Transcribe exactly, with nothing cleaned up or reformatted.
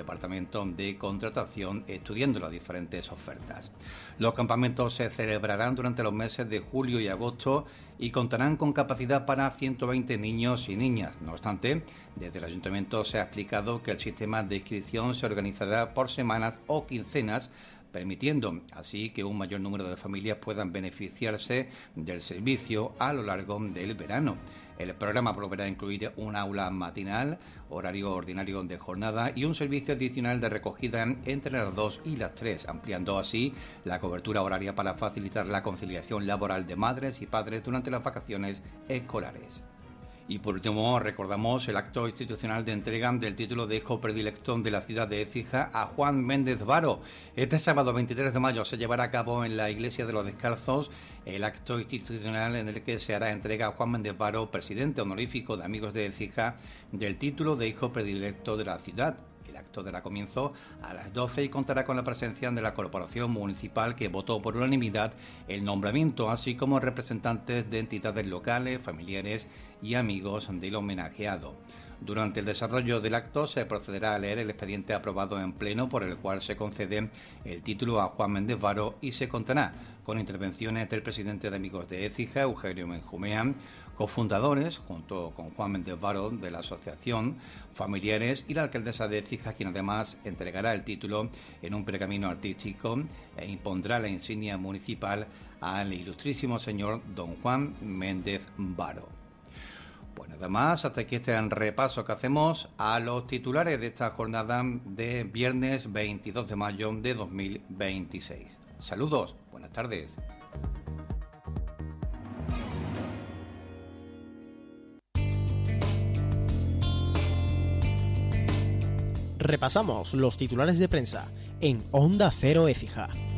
departamento de contratación estudiando las diferentes ofertas. Los campamentos se celebrarán durante los meses de julio y agosto y contarán con capacidad para ciento veinte niños y niñas. No obstante, desde el ayuntamiento se ha explicado que el sistema de inscripción se organizará por semanas o quincenas, permitiendo así que un mayor número de familias puedan beneficiarse del servicio a lo largo del verano. El programa volverá a incluir un aula matinal, horario ordinario de jornada y un servicio adicional de recogida entre las dos y las tres, ampliando así la cobertura horaria para facilitar la conciliación laboral de madres y padres durante las vacaciones escolares. Y por último, recordamos el acto institucional de entrega del título de hijo predilecto de la ciudad de Écija a Juan Méndez Varo. Este sábado veintitrés de mayo se llevará a cabo en la Iglesia de los Descalzos el acto institucional en el que se hará entrega a Juan Méndez Varo, presidente honorífico de Amigos de Écija, del título de hijo predilecto de la ciudad. El acto dará comienzo a las doce y contará con la presencia de la Corporación Municipal, que votó por unanimidad el nombramiento, así como representantes de entidades locales, familiares y amigos del homenajeado. Durante el desarrollo del acto se procederá a leer el expediente aprobado en pleno por el cual se concede el título a Juan Méndez Varo y se contará con intervenciones del presidente de Amigos de Écija, Eugenio Benjumea, cofundadores, junto con Juan Méndez Varo, de la asociación, familiares y la alcaldesa de Écija, quien además entregará el título en un pergamino artístico e impondrá la insignia municipal al ilustrísimo señor don Juan Méndez Varo. Bueno, además, hasta aquí este repaso que hacemos a los titulares de esta jornada de viernes veintidós de mayo de dos mil veintiséis. Saludos, buenas tardes. Repasamos los titulares de prensa en Onda Cero Écija.